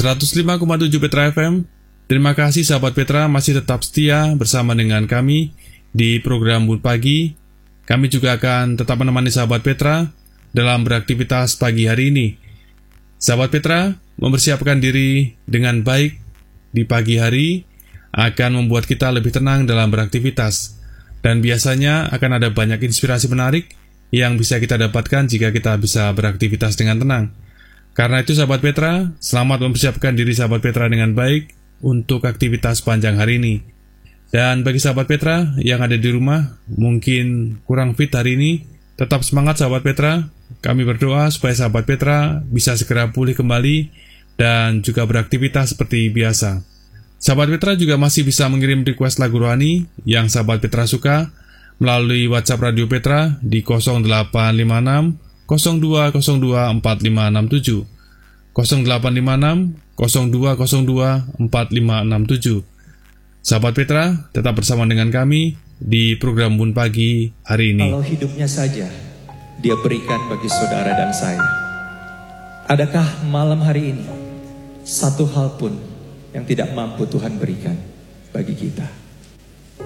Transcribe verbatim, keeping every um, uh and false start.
seratus lima koma tujuh Petra F M. Terima kasih sahabat Petra masih tetap setia bersama dengan kami di program Bun Pagi. Kami juga akan tetap menemani sahabat Petra dalam beraktivitas pagi hari ini. Sahabat Petra, mempersiapkan diri dengan baik di pagi hari akan membuat kita lebih tenang dalam beraktivitas. Dan biasanya akan ada banyak inspirasi menarik yang bisa kita dapatkan jika kita bisa beraktivitas dengan tenang. Karena itu sahabat Petra, selamat mempersiapkan diri sahabat Petra dengan baik untuk aktivitas panjang hari ini. Dan bagi sahabat Petra yang ada di rumah, mungkin kurang fit hari ini, tetap semangat sahabat Petra. Kami berdoa supaya sahabat Petra bisa segera pulih kembali dan juga beraktivitas seperti biasa. Sahabat Petra juga masih bisa mengirim request lagu rohani yang sahabat Petra suka melalui WhatsApp Radio Petra di nol delapan lima enam nol dua nol dua empat lima enam tujuh nol delapan lima enam nol dua nol dua empat lima enam tujuh. Sahabat Petra, tetap bersama dengan kami di program Bun Pagi hari ini. Kalau hidupnya saja Dia berikan bagi saudara dan saya, adakah malam hari ini satu hal pun yang tidak mampu Tuhan berikan bagi kita?